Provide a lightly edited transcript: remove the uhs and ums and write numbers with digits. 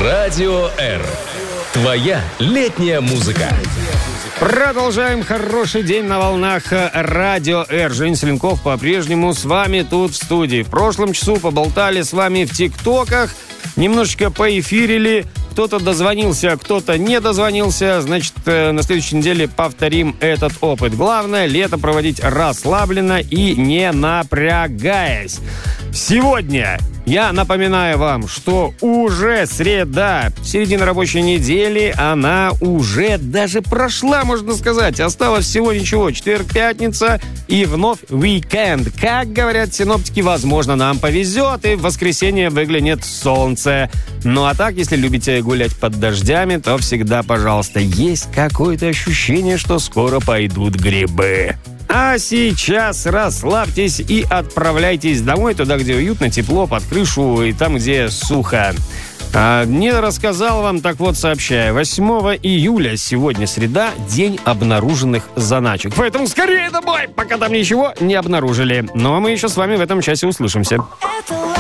Радио R. Твоя летняя музыка. Продолжаем хороший день на волнах Радио R. Жень Соленков по-прежнему с вами тут в студии. В прошлом часу поболтали с вами в ТикТоках, немножечко поэфирили. Кто-то дозвонился, кто-то не дозвонился. Значит, на следующей неделе повторим этот опыт. Главное, лето проводить расслабленно и не напрягаясь. Сегодня я напоминаю вам, что уже среда, середина рабочей недели, она уже даже прошла, можно сказать. Осталось всего ничего. Четверг, пятница и вновь уикенд. Как говорят синоптики, возможно, нам повезет, и в воскресенье выглянет солнце. Ну а так, если любите гулять под дождями, то всегда, пожалуйста, есть какое-то ощущение, что скоро пойдут грибы. А сейчас расслабьтесь и отправляйтесь домой, туда, где уютно, тепло, под крышу и там, где сухо. Не рассказал вам, так вот сообщаю. 8 июля, сегодня среда, день обнаруженных заначек. Поэтому скорее домой, пока там ничего не обнаружили. Ну а мы еще с вами в этом часе услышимся.